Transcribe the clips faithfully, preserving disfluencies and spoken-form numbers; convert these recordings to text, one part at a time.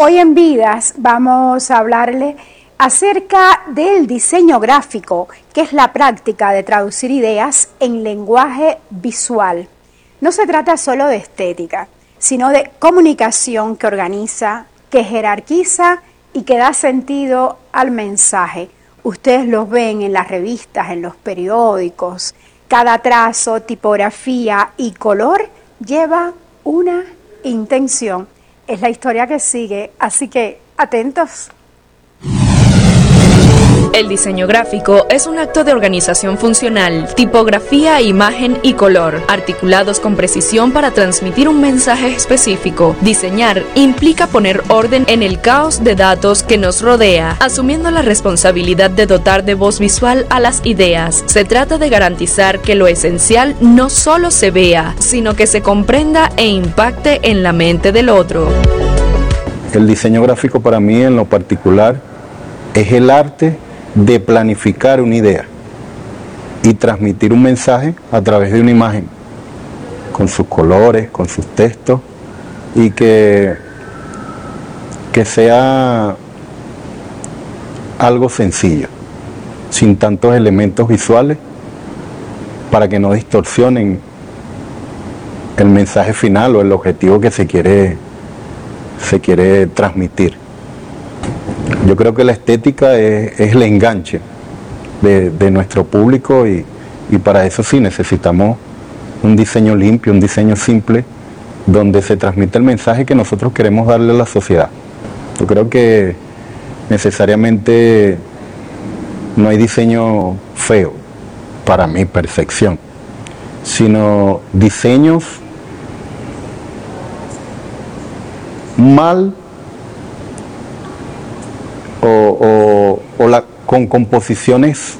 Hoy en Vidas vamos a hablarle acerca del diseño gráfico, que es la práctica de traducir ideas en lenguaje visual. No se trata solo de estética, sino de comunicación que organiza, que jerarquiza y que da sentido al mensaje. Ustedes los ven en las revistas, en los periódicos. Cada trazo, tipografía y color lleva una intención. Es la historia que sigue, así que atentos. El diseño gráfico es un acto de organización funcional, tipografía, imagen y color, articulados con precisión para transmitir un mensaje específico. Diseñar implica poner orden en el caos de datos que nos rodea, asumiendo la responsabilidad de dotar de voz visual a las ideas. Se trata de garantizar que lo esencial no solo se vea, sino que se comprenda e impacte en la mente del otro. El diseño gráfico para mí en lo particular es el arte de planificar una idea y transmitir un mensaje a través de una imagen, con sus colores, con sus textos, y que, que sea algo sencillo, sin tantos elementos visuales, para que no distorsionen el mensaje final o el objetivo que se quiere, se quiere transmitir. Yo creo que la estética es, es el enganche de, de nuestro público y, y para eso sí necesitamos un diseño limpio, un diseño simple, donde se transmite el mensaje que nosotros queremos darle a la sociedad. Yo creo que necesariamente no hay diseño feo, para mi percepción, sino diseños mal O, o, o la, con composiciones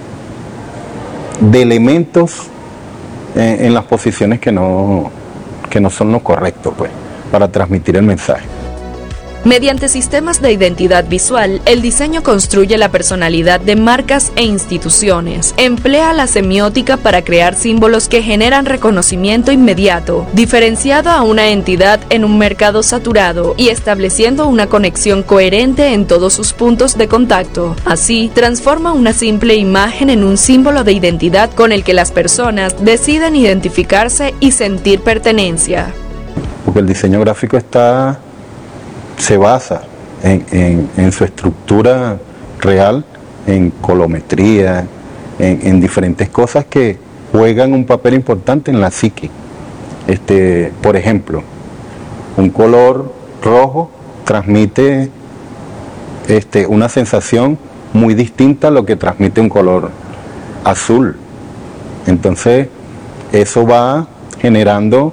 de elementos en, en las posiciones que no, que no son lo correcto, pues, para transmitir el mensaje. Mediante sistemas de identidad visual, el diseño construye la personalidad de marcas e instituciones. Emplea la semiótica para crear símbolos que generan reconocimiento inmediato, diferenciado a una entidad en un mercado saturado y estableciendo una conexión coherente en todos sus puntos de contacto. Así, transforma una simple imagen en un símbolo de identidad con el que las personas deciden identificarse y sentir pertenencia. Porque el diseño gráfico está... se basa en, en, en su estructura real, en colometría, en, en diferentes cosas que juegan un papel importante en la psique. Este, por ejemplo, un color rojo transmite este, una sensación muy distinta a lo que transmite un color azul. Entonces, eso va generando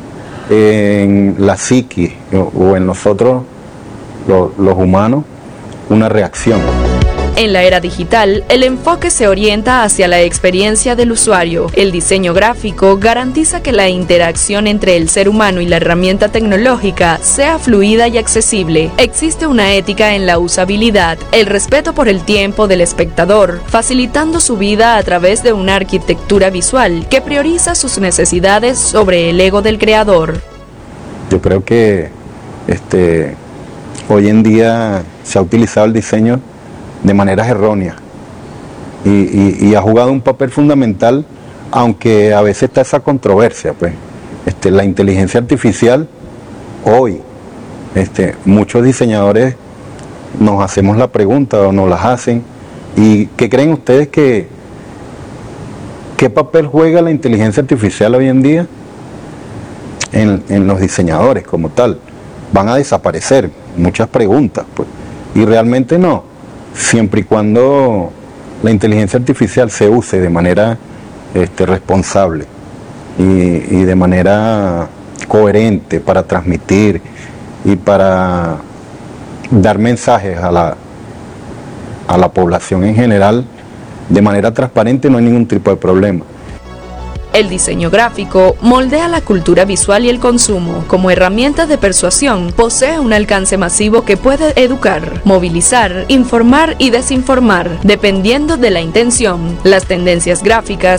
en la psique o, o en nosotros Los, los humanos, una reacción. En la era digital, el enfoque se orienta hacia la experiencia del usuario. El diseño gráfico garantiza que la interacción entre el ser humano y la herramienta tecnológica sea fluida y accesible. Existe una ética en la usabilidad, el respeto por el tiempo del espectador, facilitando su vida a través de una arquitectura visual que prioriza sus necesidades sobre el ego del creador. Yo creo que este hoy en día se ha utilizado el diseño de maneras erróneas y, y, y ha jugado un papel fundamental, aunque a veces está esa controversia, pues. Este, la inteligencia artificial, hoy, este, muchos diseñadores nos hacemos la pregunta o nos las hacen, ¿y qué creen ustedes que qué papel juega la inteligencia artificial hoy en día en, en los diseñadores como tal? Van a desaparecer muchas preguntas, pues, y realmente no, siempre y cuando la inteligencia artificial se use de manera este, responsable y, y de manera coherente para transmitir y para dar mensajes a la, a la población en general de manera transparente, no hay ningún tipo de problema. El diseño gráfico moldea la cultura visual y el consumo. Como herramienta de persuasión, posee un alcance masivo que puede educar, movilizar, informar y desinformar, dependiendo de la intención. Las tendencias gráficas